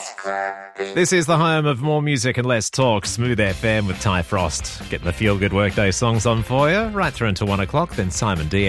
This is the home of more music and less talk. Smooth FM with Ty Frost. Getting the feel-good workday songs on for you right through until 1 o'clock. Then Simon D.